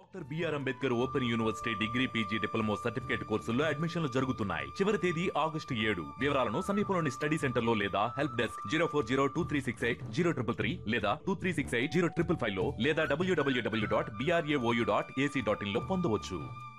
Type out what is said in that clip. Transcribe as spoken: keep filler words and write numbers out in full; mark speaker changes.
Speaker 1: Doctor BR Ambedkar open university degree PG diploma certificate కోర్సుల్లో అడ్మిషన్లు జరుగుతున్నాయి. చివరి తేదీ ఆగస్టు ఏడు. వివరాలను సమీపంలోని స్టడీ సెంటర్ లో లేదా help desk zero four zero two three six eight zero triple three లేదా two three six eight zero triple five లో లేదా డబ్ల్యూడబ్ల్యూడబ్ల్యూ dot BRAOU dot AC dot in లో పొందవచ్చు.